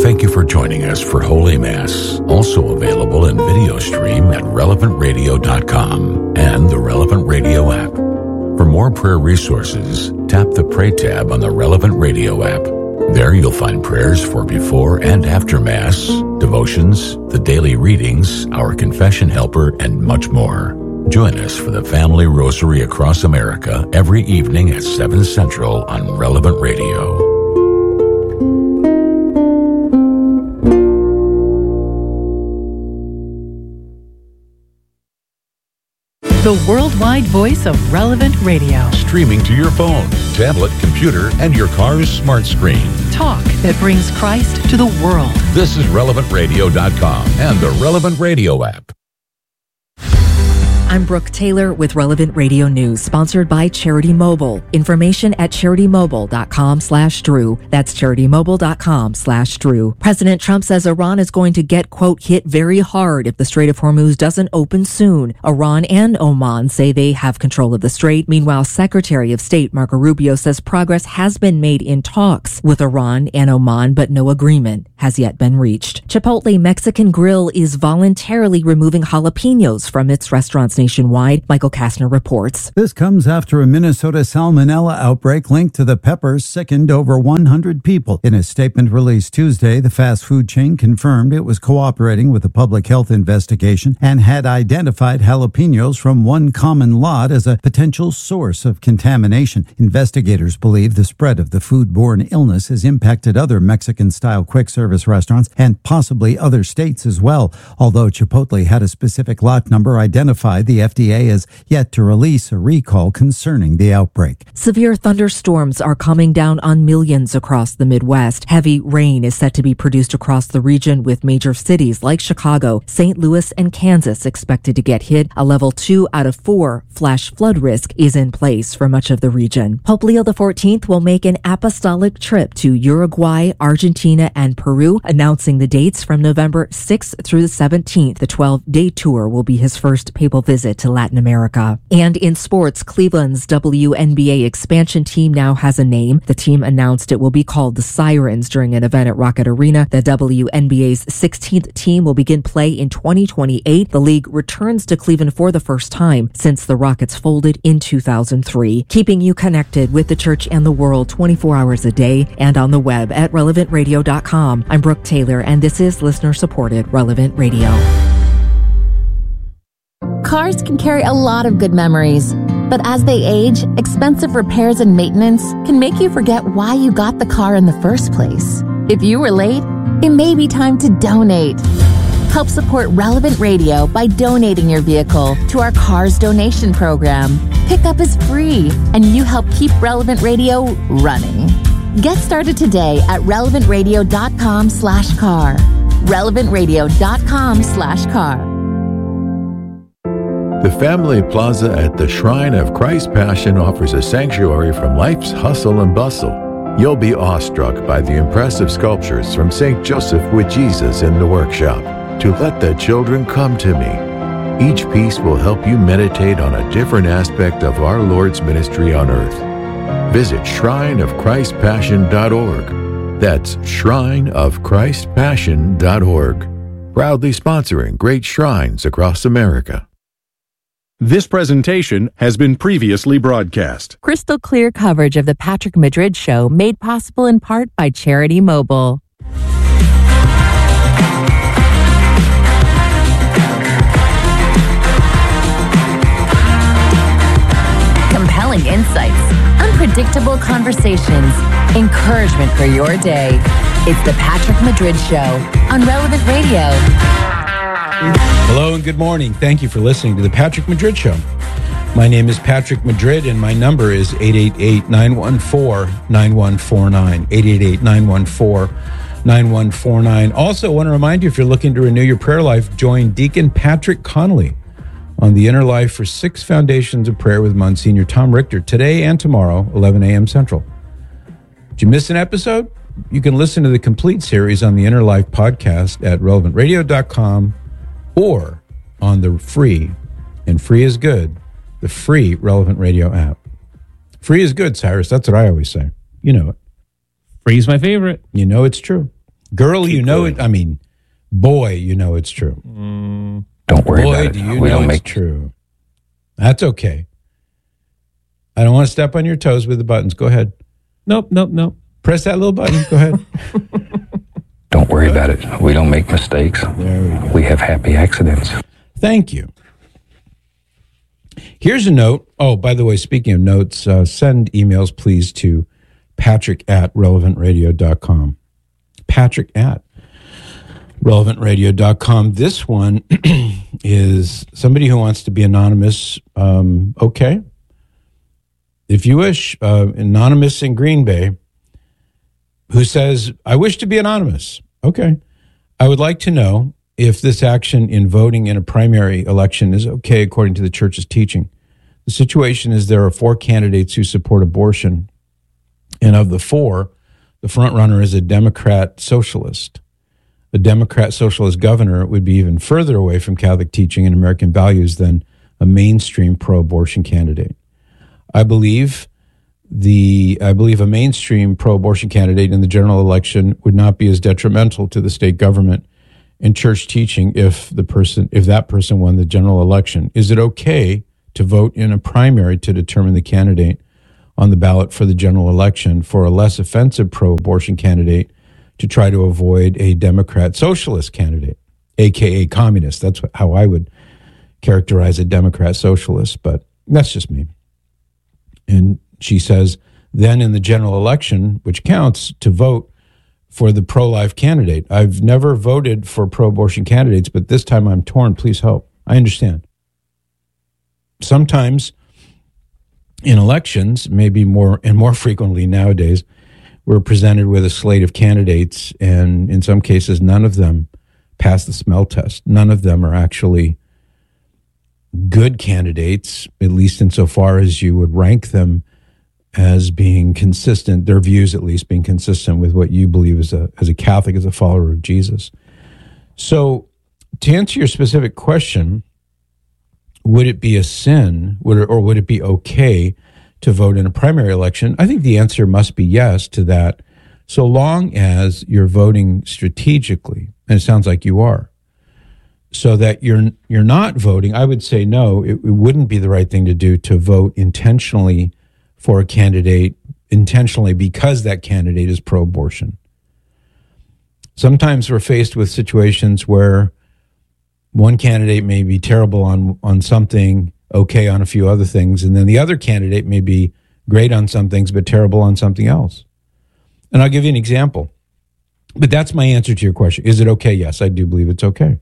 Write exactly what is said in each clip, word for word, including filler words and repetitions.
Thank you for joining us for Holy Mass, also available in video stream at relevant radio dot com and the Relevant Radio app. For more prayer resources, tap the Pray tab on the Relevant Radio app. There you'll find prayers for before and after Mass, devotions, the daily readings, our confession helper, and much more. Join us for the Family Rosary across America every evening at seven Central on Relevant Radio. The worldwide voice of Relevant Radio. Streaming to your phone, tablet, computer, and your car's smart screen. Talk that brings Christ to the world. This is relevant radio dot com and the Relevant Radio app. I'm Brooke Taylor with Relevant Radio News, sponsored by Charity Mobile. Information at charity mobile dot com slash Drew. That's charity mobile dot com slash Drew. President Trump says Iran is going to get, quote, hit very hard if the Strait of Hormuz doesn't open soon. Iran and Oman say they have control of the strait. Meanwhile, Secretary of State Marco Rubio says progress has been made in talks with Iran and Oman, but no agreement has yet been reached. Chipotle Mexican Grill is voluntarily removing jalapenos from its restaurants nationwide. Michael Kastner reports. This comes after a Minnesota salmonella outbreak linked to the peppers sickened over one hundred people. In a statement released Tuesday, the fast food chain confirmed it was cooperating with the public health investigation and had identified jalapenos from one common lot as a potential source of contamination. Investigators believe the spread of the foodborne illness has impacted other Mexican-style quick-service restaurants and possibly other states as well. Although Chipotle had a specific lot number identified, the F D A has yet to release a recall concerning the outbreak. Severe thunderstorms are coming down on millions across the Midwest. Heavy rain is set to be produced across the region, with major cities like Chicago, Saint Louis, and Kansas expected to get hit. A level two out of four flash flood risk is in place for much of the region. Pope Leo the fourteenth will make an apostolic trip to Uruguay, Argentina, and Peru, announcing the dates from November sixth through the seventeenth. The twelve-day tour will be his first papal visit to Latin America. And in sports, Cleveland's W N B A expansion team now has a name. The team announced it will be called the Sirens during an event at Rocket Arena. The W N B A's sixteenth team will begin play in twenty twenty-eight. The league returns to Cleveland for the first time since the Rockets folded in two thousand three. Keeping you connected with the church and the world twenty-four hours a day and on the web at relevant radio dot com. I'm Brooke Taylor, and this is listener-supported Relevant Radio. Cars can carry a lot of good memories, but as they age, expensive repairs and maintenance can make you forget why you got the car in the first place. If you were late, it may be time to donate. Help support Relevant Radio by donating your vehicle to our Cars Donation Program. Pickup is free, and you help keep Relevant Radio running. Get started today at relevant radio dot com slash car. relevant radio dot com slash car. The Family Plaza at the Shrine of Christ Passion offers a sanctuary from life's hustle and bustle. You'll be awestruck by the impressive sculptures from Saint Joseph with Jesus in the workshop. To Let the Children Come to Me. Each piece will help you meditate on a different aspect of our Lord's ministry on earth. Visit shrine of christ passion dot org. That's shrine of christ passion dot org. Proudly sponsoring great shrines across America. This presentation has been previously broadcast. Crystal clear coverage of the Patrick Madrid Show made possible in part by Charity Mobile. Compelling insights, unpredictable conversations, encouragement for your day. It's the Patrick Madrid Show on Relevant Radio. Hello and good morning. Thank you for listening to the Patrick Madrid Show. My name is Patrick Madrid, and my number is eight eight eight, nine one four, nine one four nine, eight eight eight, nine one four, nine one four nine. Also, I want to remind you, if you're looking to renew your prayer life, join Deacon Patrick Connolly on the Inner Life for Six Foundations of Prayer with Monsignor Tom Richter today and tomorrow, eleven a.m. Central. Did you miss an episode? You can listen to the complete series on the Inner Life podcast at relevant radio dot com or on the free, and free is good, the free Relevant Radio app. Free is good, Cyrus. That's what I always say. You know it. Free's my favorite. You know it's true. Girl, you know it. I mean, boy, you know it's true. Mm, don't worry boy, about it. do you we know don't it's make true. That's okay. I don't want to step on your toes with the buttons. Go ahead. Nope, nope, nope. Press that little button. Go ahead. Don't worry about it. We don't make mistakes. There we go. We have happy accidents. Thank you. Here's a note. Oh, by the way, speaking of notes, uh, send emails, please, to patrick at relevant radio dot com. Patrick at relevant radio dot com. This one is somebody who wants to be anonymous. Um, okay. If you wish, uh, anonymous in Green Bay, who says, I wish to be anonymous. Okay. I would like to know if this action in voting in a primary election is okay according to the church's teaching. The situation is there are four candidates who support abortion, and of the four, the front runner is a Democrat socialist. A Democrat socialist governor would be even further away from Catholic teaching and American values than a mainstream pro-abortion candidate. I believe the I believe a mainstream pro-abortion candidate in the general election would not be as detrimental to the state government and church teaching if the person if that person won the general election. Is it okay to vote in a primary to determine the candidate on the ballot for the general election for a less offensive pro-abortion candidate to try to avoid a Democrat socialist candidate, aka communist? That's how I would characterize a Democrat socialist, but that's just me. And she says, then in the general election, which counts, to vote for the pro-life candidate. I've never voted for pro-abortion candidates, but this time I'm torn. Please help. I understand. Sometimes in elections, maybe more and more frequently nowadays, we're presented with a slate of candidates, and in some cases, none of them pass the smell test. None of them are actually good candidates, at least insofar as you would rank them as being consistent, their views at least being consistent with what you believe as a as a Catholic, as a follower of Jesus. So to answer your specific question, would it be a sin, would it, or would it be okay to vote in a primary election? I think the answer must be yes to that, so long as you're voting strategically, and it sounds like you are, so that you're you're not voting. I would say no, it, it wouldn't be the right thing to do to vote intentionally for a candidate, intentionally because that candidate is pro-abortion. Sometimes we're faced with situations where one candidate may be terrible on, on something, okay on a few other things, and then the other candidate may be great on some things but terrible on something else. And I'll give you an example. But that's my answer to your question. Is it okay? Yes, I do believe it's okay.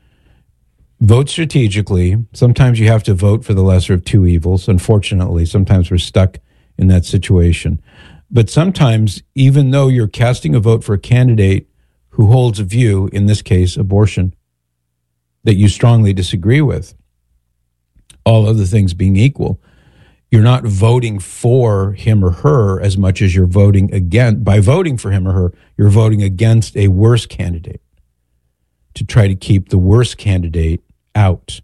Vote strategically. Sometimes you have to vote for the lesser of two evils. Unfortunately, sometimes we're stuck in that situation. But sometimes, even though you're casting a vote for a candidate who holds a view, in this case, abortion, that you strongly disagree with, all other things being equal, you're not voting for him or her as much as you're voting against. By voting for him or her, you're voting against a worse candidate to try to keep the worst candidate out.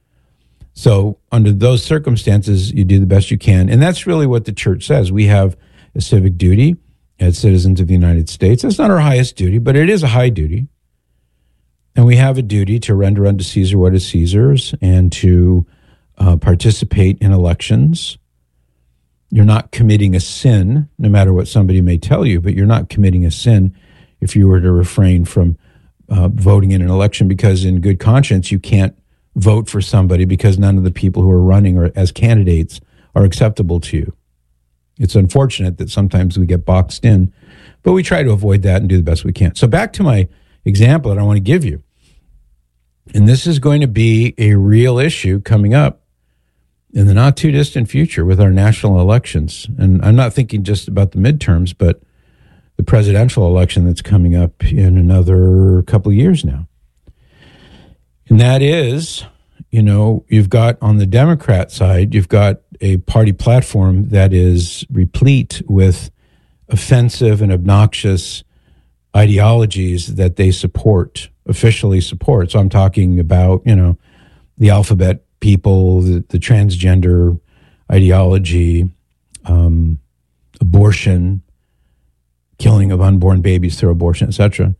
So under those circumstances, you do the best you can. And that's really what the church says. We have a civic duty as citizens of the United States. That's not our highest duty, but it is a high duty. And we have a duty to render unto Caesar what is Caesar's and to uh, participate in elections. You're not committing a sin, no matter what somebody may tell you, but you're not committing a sin if you were to refrain from uh, voting in an election, because in good conscience, you can't vote for somebody because none of the people who are running or as candidates are acceptable to you. It's unfortunate that sometimes we get boxed in, but we try to avoid that and do the best we can. So back to my example that I want to give you. And this is going to be a real issue coming up in the not too distant future with our national elections. And I'm not thinking just about the midterms, but the presidential election that's coming up in another couple of years now. And that is, you know, you've got on the Democrat side, you've got a party platform that is replete with offensive and obnoxious ideologies that they support, officially support. So I'm talking about, you know, the alphabet people, the, the transgender ideology, um, abortion, killing of unborn babies through abortion, et cetera.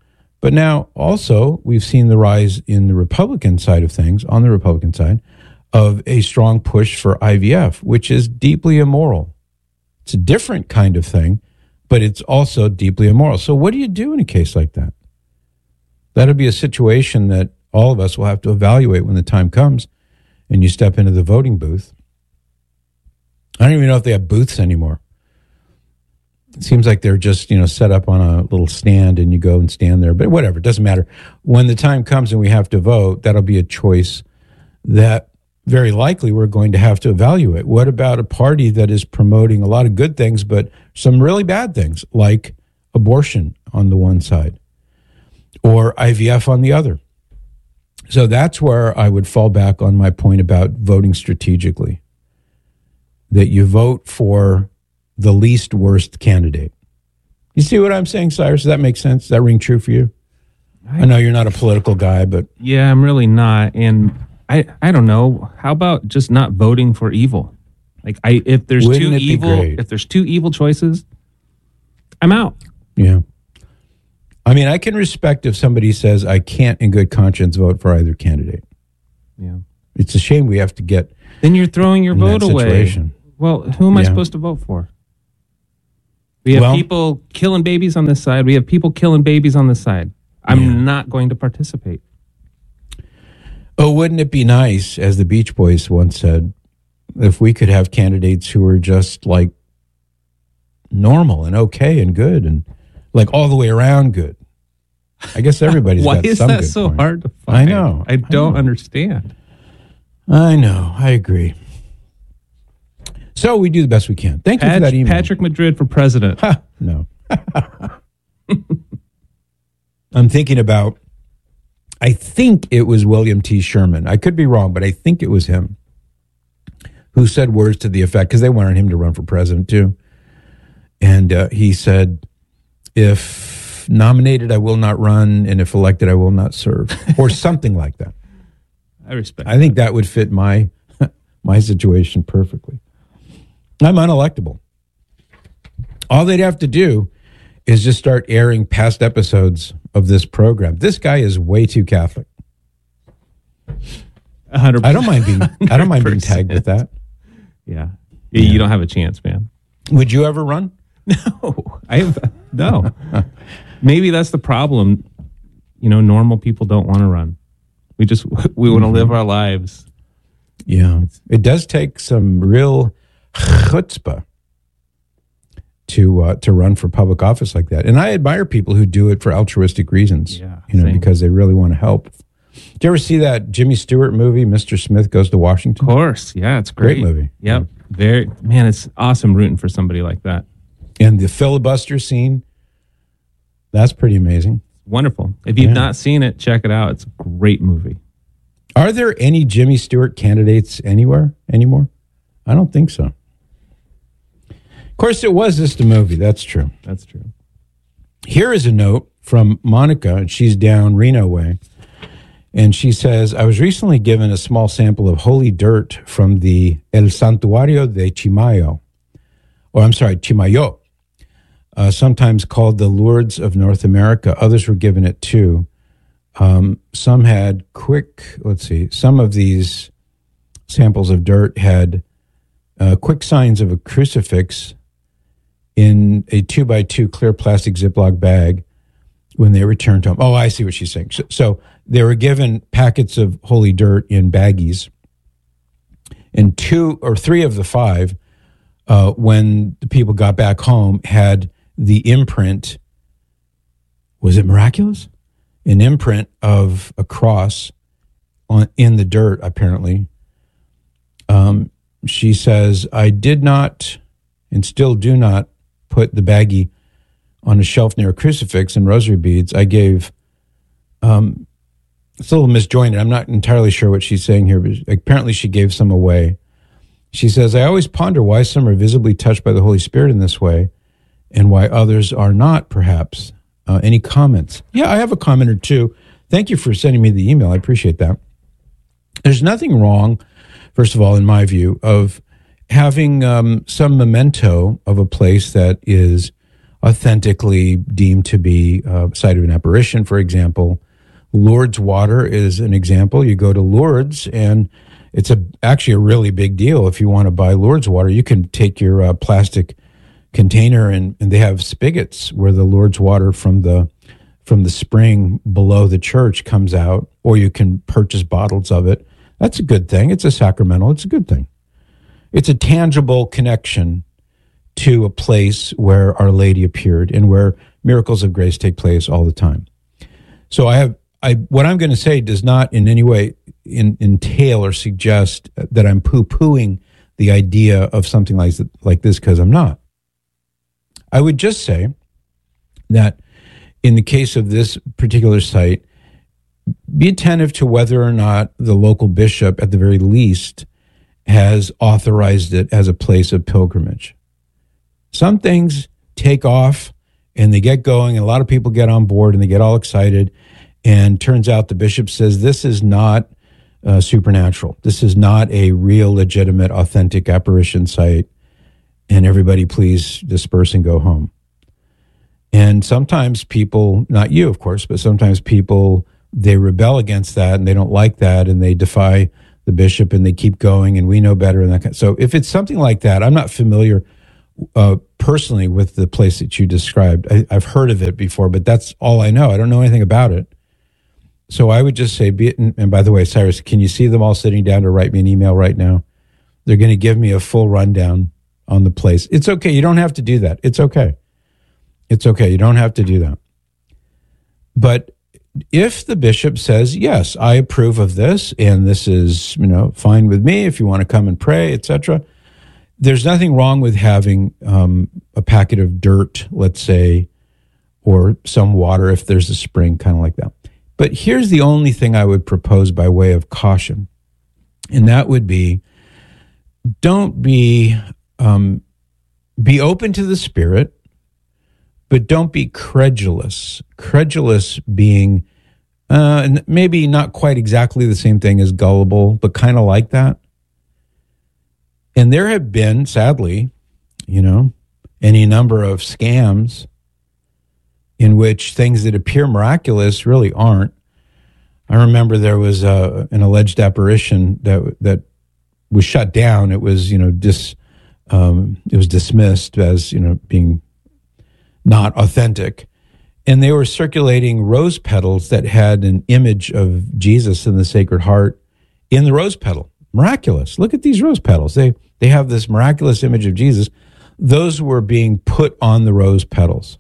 But now also we've seen the rise in the Republican side of things, on the Republican side, of a strong push for I V F, which is deeply immoral. It's a different kind of thing, but it's also deeply immoral. So what do you do in a case like that? That'll be a situation that all of us will have to evaluate when the time comes and you step into the voting booth. I don't even know if they have booths anymore. It seems like they're just, you know, set up on a little stand and you go and stand there. But whatever, it doesn't matter. When the time comes and we have to vote, that'll be a choice that very likely we're going to have to evaluate. What about a party that is promoting a lot of good things, but some really bad things, like abortion on the one side or I V F on the other? So that's where I would fall back on my point about voting strategically, that you vote for the least worst candidate. You see what I'm saying, Cyrus? Does that make sense? Does that ring true for you? I, I know you're not a political guy, but... Yeah, I'm really not. And I, I don't know. How about just not voting for evil? Like, I if there's Wouldn't two it be evil, great? if there's two evil choices, I'm out. Yeah. I mean, I can respect if somebody says, I can't in good conscience vote for either candidate. Yeah. It's a shame we have to get... Then you're throwing your in vote that away. situation. Well, who am I Yeah. supposed to vote for? We have Well- people killing babies on this side. We have people killing babies on this side. I'm Yeah. not going to participate. Oh, wouldn't it be nice, as the Beach Boys once said, if we could have candidates who were just like normal and okay and good and like all the way around good? I guess everybody's Why got is some that good so point. hard to find? I know. I don't know. understand. I know. I agree. So we do the best we can. Thank you for Pat- that email. Patrick Madrid for president. Ha, no. I'm thinking about, I think it was William T. Sherman. I could be wrong, but I think it was him who said words to the effect, because they wanted him to run for president too. And uh, he said, if nominated, I will not run, and if elected, I will not serve, or something like that. I respect. I think that would fit my my situation perfectly. I'm unelectable. All they'd have to do is just start airing past episodes of this program. This guy is way too Catholic. one hundred percent. I don't mind being I don't mind being tagged with that. Yeah. yeah. You don't have a chance, man. Would you ever run? No. I have no. Maybe that's the problem. You know, normal people don't want to run. We just we want to Mm-hmm. live our lives. Yeah. It does take some real chutzpah to uh, to run for public office like that. And I admire people who do it for altruistic reasons. Yeah, you know, same. because they really want to help. Did you ever see that Jimmy Stewart movie, Mister Smith Goes to Washington? Of course. Yeah, it's great. Great movie. Yep. Very man, it's awesome rooting for somebody like that. And the filibuster scene, that's pretty amazing. Wonderful. If you've Yeah. not seen it, check it out. It's a great movie. Are there any Jimmy Stewart candidates anywhere anymore? I don't think so. Of course, it was just a movie. That's true. That's true. Here is a note from Monica, and she's down Reno way. And she says, I was recently given a small sample of holy dirt from the El Santuario de Chimayo, or I'm sorry, Chimayo, uh, sometimes called the Lourdes of North America. Others were given it too. Um, some had quick, let's see, some of these samples of dirt had uh, quick signs of a crucifix in a two by two clear plastic Ziploc bag when they returned home. Oh, I see what she's saying. So, so they were given packets of holy dirt in baggies, and two or three of the five, uh, when the people got back home, had the imprint. Was it miraculous? An imprint of a cross on in the dirt, apparently. Um, she says, I did not and still do not put the baggie on a shelf near a crucifix and rosary beads. I gave, um, it's a little misjointed. I'm not entirely sure what she's saying here, but apparently she gave some away. She says, I always ponder why some are visibly touched by the Holy Spirit in this way and why others are not, perhaps. Uh, any comments? Yeah, I have a comment or two. Thank you for sending me the email. I appreciate that. There's nothing wrong, first of all, in my view, of having um, some memento of a place that is authentically deemed to be a site of an apparition, for example. Lourdes water is an example. You go to Lourdes, and it's a actually a really big deal. If you want to buy Lourdes water, you can take your uh, plastic container, and, and they have spigots where the Lourdes water from the from the spring below the church comes out, or you can purchase bottles of it. That's a good thing. It's a sacramental. It's a good thing. It's a tangible connection to a place where Our Lady appeared and where miracles of grace take place all the time. So I have, I what I'm going to say does not in any way in, entail or suggest that I'm poo-pooing the idea of something like, like this, because I'm not. I would just say that in the case of this particular site, be attentive to whether or not the local bishop, at the very least, has authorized it as a place of pilgrimage. Some things take off and they get going, and a lot of people get on board and they get all excited. And turns out the bishop says, this is not uh, supernatural. This is not a real, legitimate, authentic apparition site. And everybody please disperse and go home. And sometimes people, not you, of course, but sometimes people, they rebel against that and they don't like that and they defy the bishop and they keep going and we know better. And that kind of, so if it's something like that, I'm not familiar uh, personally with the place that you described. I, I've heard of it before, but that's all I know. I don't know anything about it. So I would just say, be it, and by the way, Cyrus, can you see them all sitting down to write me an email right now? They're going to give me a full rundown on the place. It's okay. You don't have to do that. It's okay. It's okay. You don't have to do that. But if the bishop says, yes, I approve of this, and this is, you know, fine with me if you want to come and pray, et cetera, there's nothing wrong with having um, a packet of dirt, let's say, or some water if there's a spring, kind of like that. But here's the only thing I would propose by way of caution, and that would be, don't be um, be open to the Spirit, but don't be credulous. Credulous being uh, and maybe not quite exactly the same thing as gullible, but kind of like that. And there have been, sadly, you know, any number of scams in which things that appear miraculous really aren't. I remember there was a, an alleged apparition that that was shut down. It was, you know, dis, um, it was dismissed as, you know, being not authentic. And they were circulating rose petals that had an image of Jesus in the Sacred Heart in the rose petal. Miraculous. Look at these rose petals. They they have this miraculous image of Jesus. Those were being put on the rose petals.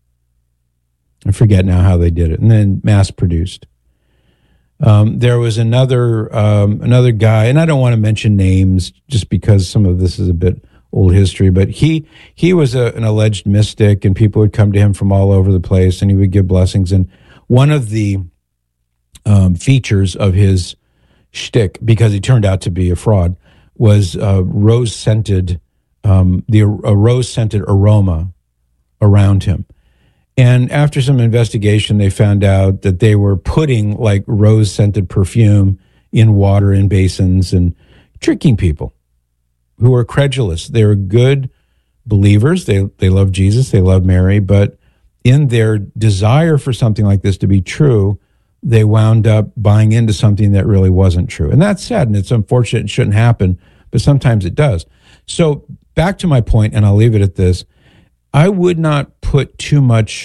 I forget now how they did it. And then mass produced. Um, there was another um, another guy, and I don't want to mention names just because some of this is a bit old history, but he he was a, an alleged mystic, and people would come to him from all over the place, and he would give blessings. And one of the um, features of his shtick, because he turned out to be a fraud, was uh, rose-scented, um, the a rose-scented aroma around him. And after some investigation, they found out that they were putting like rose-scented perfume in water in basins and tricking people who were credulous. They were good believers. They they love Jesus. They love Mary. But in their desire for something like this to be true, they wound up buying into something that really wasn't true. And that's sad, and it's unfortunate. It shouldn't happen, but sometimes it does. So back to my point, and I'll leave it at this. I would not put too much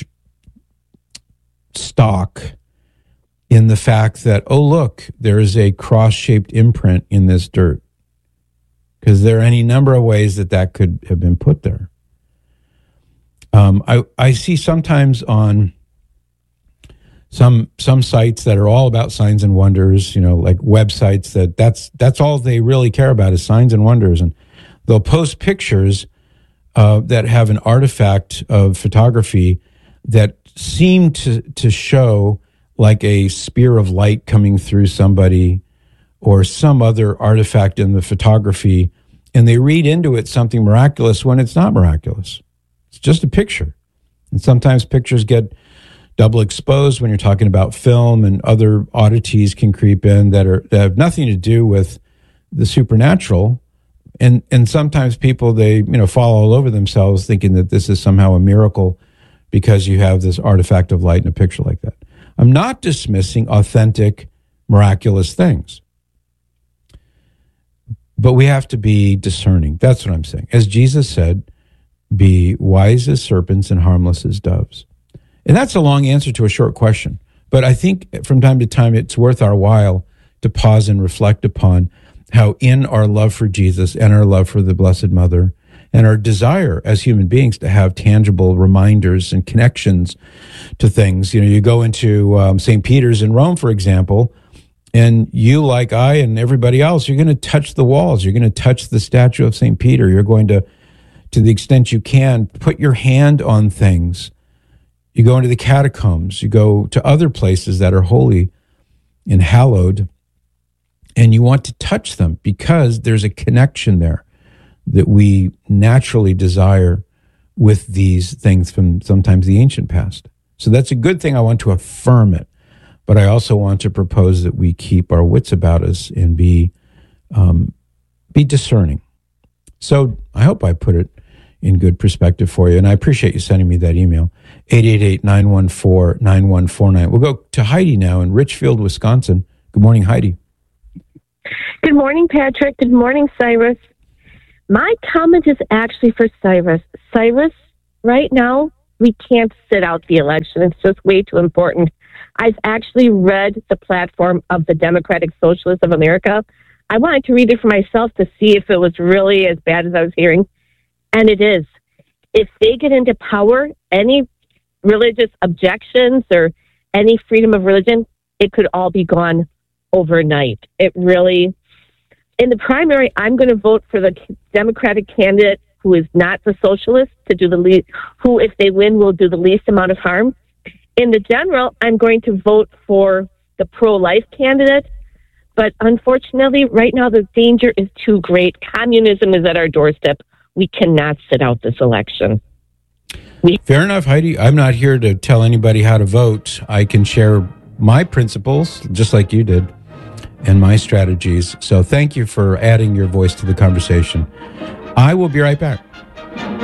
stock in the fact that, oh, look, there is a cross-shaped imprint in this dirt, because there are any number of ways that that could have been put there. Um, I, I see sometimes on some some sites that are all about signs and wonders, you know, like websites that that's that's all they really care about is signs and wonders, and they'll post pictures uh, that have an artifact of photography that seem to to show like a spear of light coming through somebody or some other artifact in the photography, and they read into it something miraculous when it's not miraculous. It's just a picture. And sometimes pictures get double exposed when you're talking about film, and other oddities can creep in that are that have nothing to do with the supernatural, And and sometimes people, they, you know, fall all over themselves thinking that this is somehow a miracle because you have this artifact of light in a picture like that. I'm not dismissing authentic, miraculous things. But we have to be discerning. That's what I'm saying. As Jesus said, be wise as serpents and harmless as doves. And that's a long answer to a short question. But I think from time to time, it's worth our while to pause and reflect upon how in our love for Jesus and our love for the Blessed Mother and our desire as human beings to have tangible reminders and connections to things. You know, you go into um, Saint Peter's in Rome, for example, and you, like I and everybody else, you're going to touch the walls. You're going to touch the statue of Saint Peter. You're going to, to the extent you can, put your hand on things. You go into the catacombs. You go to other places that are holy and hallowed, and you want to touch them because there's a connection there that we naturally desire with these things from sometimes the ancient past. So that's a good thing. I want to affirm it. But I also want to propose that we keep our wits about us and be um, be discerning. So I hope I put it in good perspective for you. And I appreciate you sending me that email, eight eight eight, nine one four, nine one four nine. We'll go to Heidi now in Richfield, Wisconsin. Good morning, Heidi. Good morning, Patrick. Good morning, Cyrus. My comment is actually for Cyrus. Cyrus, right now, we can't sit out the election. It's just way too important. I've actually read the platform of the Democratic Socialists of America. I wanted to read it for myself to see if it was really as bad as I was hearing. And it is. If they get into power, any religious objections or any freedom of religion, it could all be gone overnight. It really, in the primary, I'm going to vote for the Democratic candidate who is not the socialist to do the least, who, if they win, will do the least amount of harm. In the general, I'm going to vote for the pro-life candidate. But unfortunately, right now, the danger is too great. Communism is at our doorstep. We cannot sit out this election. We- Fair enough, Heidi. I'm not here to tell anybody how to vote. I can share my principles, just like you did, and my strategies. So thank you for adding your voice to the conversation. I will be right back.